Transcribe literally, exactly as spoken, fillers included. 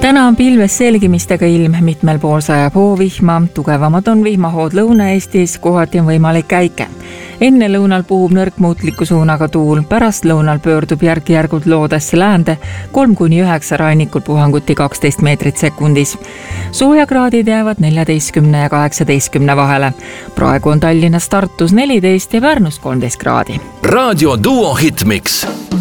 Täna on pilves selgimistega ilm, mitmel pool sajab hoovihma, tugevamad on vihmahood Lõuna-Eestis, kohati on võimalik käike. Enne lõunal puhub nõrk muutliku suunaga tuul, pärast lõunal pöördub järk-järgult loodesse läände, kolm kuni üheksa rannikul puhanguti kaksteist meetrit sekundis. Soojakraadid jäävad neljateistkümne ja kaheksateistkümne vahele. Praegu on Tallinnas, Tartus neliteist ja Pärnus kolmteist kraadi. Raadio Duo Hitmix.